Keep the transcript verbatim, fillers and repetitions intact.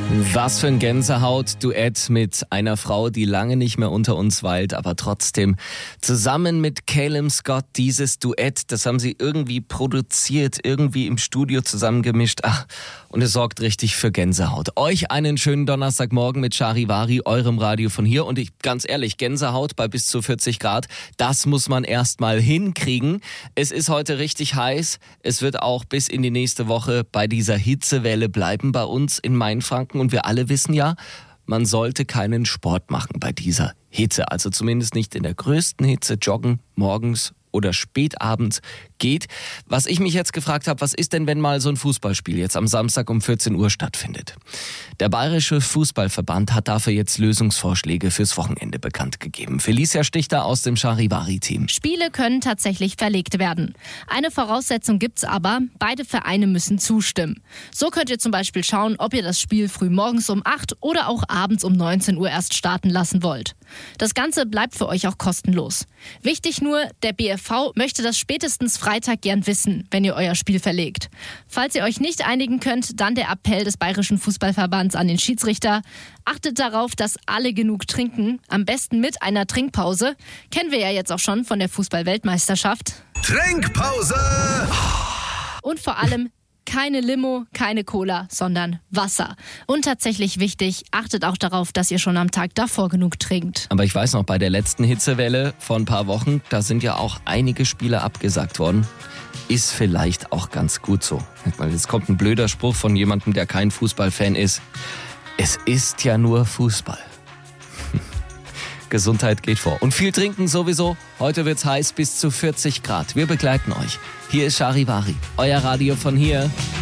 Was für ein Gänsehaut-Duett mit einer Frau, die lange nicht mehr unter uns weilt, aber trotzdem zusammen mit Calum Scott dieses Duett, das haben sie irgendwie produziert, irgendwie im Studio zusammengemischt. Ach, und es sorgt richtig für Gänsehaut. Euch einen schönen Donnerstagmorgen mit Charivari, eurem Radio von hier. Und ich, ganz ehrlich, Gänsehaut bei bis zu vierzig Grad, das muss man erst mal hinkriegen. Es ist heute richtig heiß. Es wird auch bis in die nächste Woche bei dieser Hitzewelle bleiben bei uns in Mainfranken. Und wir alle wissen ja, man sollte keinen Sport machen bei dieser Hitze. Also zumindest nicht in der größten Hitze. Joggen morgens oder spätabends geht. Was ich mich jetzt gefragt habe, was ist denn, wenn mal so ein Fußballspiel jetzt am Samstag um vierzehn Uhr stattfindet? Der Bayerische Fußballverband hat dafür jetzt Lösungsvorschläge fürs Wochenende bekannt gegeben. Felicia Stichter aus dem Charivari-Team. Spiele können tatsächlich verlegt werden. Eine Voraussetzung gibt's aber, beide Vereine müssen zustimmen. So könnt ihr zum Beispiel schauen, ob ihr das Spiel früh morgens um acht oder auch abends um neunzehn Uhr erst starten lassen wollt. Das Ganze bleibt für euch auch kostenlos. Wichtig nur, der B F V möchte das spätestens Freitag gern wissen, wenn ihr euer Spiel verlegt. Falls ihr euch nicht einigen könnt, dann der Appell des Bayerischen Fußballverbands an den Schiedsrichter. Achtet darauf, dass alle genug trinken, am besten mit einer Trinkpause. Kennen wir ja jetzt auch schon von der Fußball-Weltmeisterschaft. Trinkpause! Und vor allem keine Limo, keine Cola, sondern Wasser. Und tatsächlich wichtig, achtet auch darauf, dass ihr schon am Tag davor genug trinkt. Aber ich weiß noch, bei der letzten Hitzewelle vor ein paar Wochen, da sind ja auch einige Spiele abgesagt worden. Ist vielleicht auch ganz gut so. Jetzt kommt ein blöder Spruch von jemandem, der kein Fußballfan ist. Es ist ja nur Fußball. Gesundheit geht vor. Und viel trinken sowieso. Heute wird's heiß bis zu vierzig Grad. Wir begleiten euch. Hier ist Charivari, euer Radio von hier.